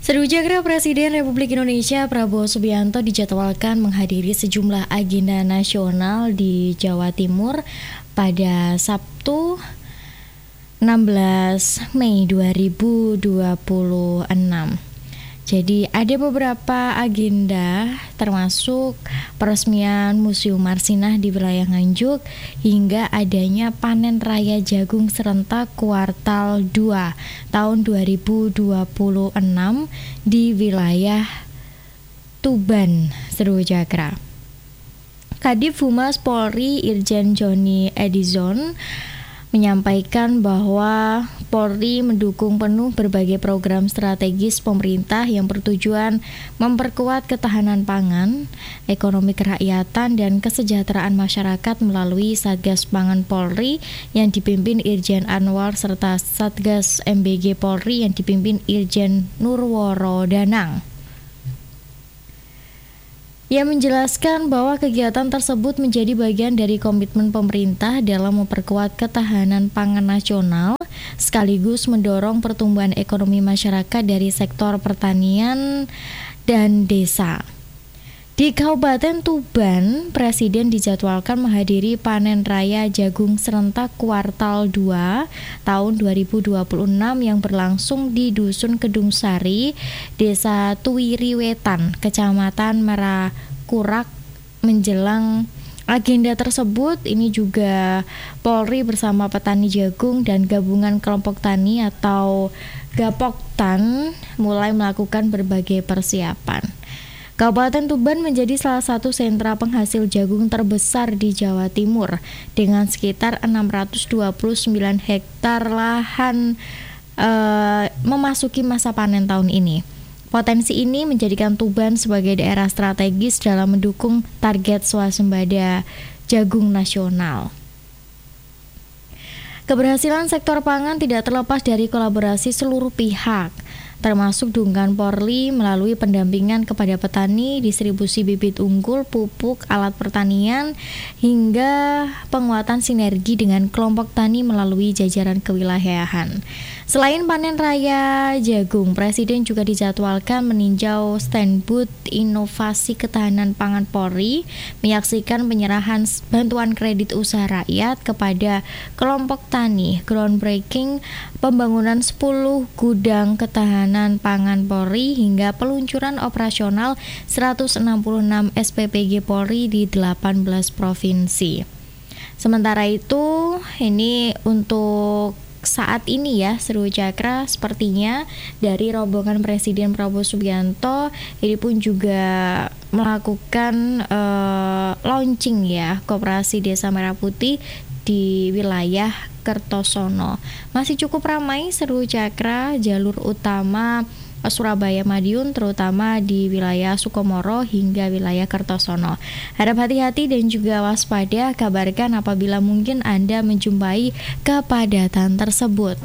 Serujakra Presiden Republik Indonesia Prabowo Subianto dijadwalkan menghadiri sejumlah agenda nasional di Jawa Timur pada Sabtu 16 Mei 2026. Jadi ada beberapa agenda termasuk peresmian Museum Marsinah di wilayah Nganjuk hingga adanya panen raya jagung serentak kuartal 2 tahun 2026 di wilayah Tuban, Serujakra. Kadif Humas Polri Irjen Joni Edison menyampaikan bahwa Polri mendukung penuh berbagai program strategis pemerintah yang bertujuan memperkuat ketahanan pangan, ekonomi kerakyatan, dan kesejahteraan masyarakat melalui Satgas Pangan Polri yang dipimpin Irjen Anwar serta Satgas MBG Polri yang dipimpin Irjen Nurworo Danang. Ia menjelaskan bahwa kegiatan tersebut menjadi bagian dari komitmen pemerintah dalam memperkuat ketahanan pangan nasional, sekaligus mendorong pertumbuhan ekonomi masyarakat dari sektor pertanian dan desa. Di Kabupaten Tuban, Presiden dijadwalkan menghadiri panen raya jagung serentak kuartal 2 tahun 2026 yang berlangsung di Dusun Kedung Sari, Desa Tuwiriwetan, Kecamatan Merakurak. Menjelang agenda tersebut, ini juga Polri bersama petani jagung dan gabungan kelompok tani atau Gapoktan mulai melakukan berbagai persiapan. Kabupaten Tuban menjadi salah satu sentra penghasil jagung terbesar di Jawa Timur dengan sekitar 629 hektar lahan memasuki masa panen tahun ini. Potensi ini menjadikan Tuban sebagai daerah strategis dalam mendukung target swasembada jagung nasional. Keberhasilan sektor pangan tidak terlepas dari kolaborasi seluruh pihak, termasuk dukungan Polri melalui pendampingan kepada petani, distribusi bibit unggul, pupuk, alat pertanian, hingga penguatan sinergi dengan kelompok tani melalui jajaran kewilayahan. Selain panen raya jagung, Presiden juga dijadwalkan meninjau stand booth inovasi ketahanan pangan Polri, menyaksikan penyerahan bantuan kredit usaha rakyat kepada kelompok tani, groundbreaking pembangunan 10 gudang ketahanan pangan Polri, hingga peluncuran operasional 166 SPPG Polri di 18 provinsi. Sementara itu, ini untuk saat ini ya, Serujakra, sepertinya dari rombongan Presiden Prabowo Subianto ini pun juga melakukan launching ya Koperasi Desa Merah Putih di wilayah Kertosono. Masih cukup ramai Serujakra, jalur utama Surabaya Madiun, terutama di wilayah Sukomoro hingga wilayah Kertosono. Harap hati-hati dan juga waspada, kabarkan apabila mungkin Anda menjumpai kepadatan tersebut.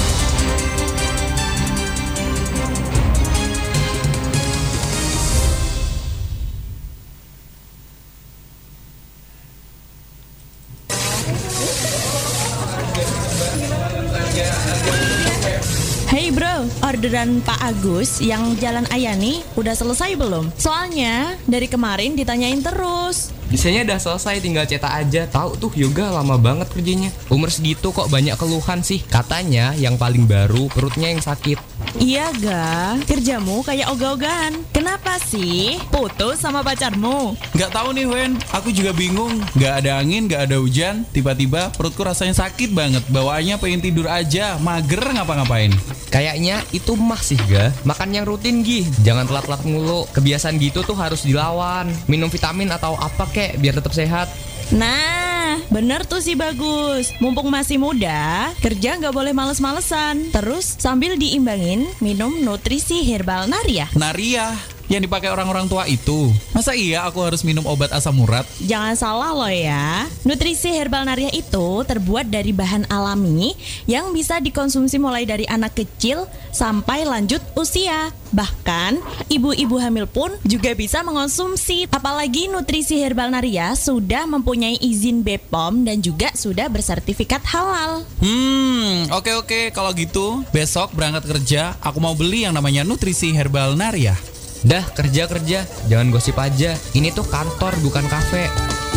Hey bro, orderan Pak Agus yang Jalan Ayani udah selesai belum? Soalnya dari kemarin ditanyain terus. Desainnya udah selesai, tinggal cetak aja. Tahu tuh Yoga lama banget kerjanya. Umur segitu kok banyak keluhan sih. Katanya yang paling baru perutnya yang sakit. Iya ga, kerjamu kayak ogah-ogahan. Kenapa sih? Putus sama pacarmu? Gak tahu nih Wen, aku juga bingung. Gak ada angin, gak ada hujan, tiba-tiba perutku rasanya sakit banget. Bawaannya pengen tidur aja, mager ngapa-ngapain. Kayaknya itu mah sih ga. Makan yang rutin Gi, jangan telat-telat mulu. Kebiasaan gitu tuh harus dilawan. Minum vitamin atau apa kek biar tetap sehat. Nah, bener tuh si Bagus. Mumpung masih muda, kerja nggak boleh males-malesan. Terus sambil diimbangin minum nutrisi herbal Naria. Naria, yang dipakai orang-orang tua itu. Masa iya aku harus minum obat asam urat? Jangan salah loh ya, nutrisi herbal Naria itu terbuat dari bahan alami yang bisa dikonsumsi mulai dari anak kecil sampai lanjut usia. Bahkan ibu-ibu hamil pun juga bisa mengonsumsi. Apalagi nutrisi herbal Naria sudah mempunyai izin BPOM dan juga sudah bersertifikat halal. Oke. Kalau gitu besok berangkat kerja aku mau beli yang namanya nutrisi herbal Naria. Dah kerja, jangan gosip aja. Ini tuh kantor bukan kafe.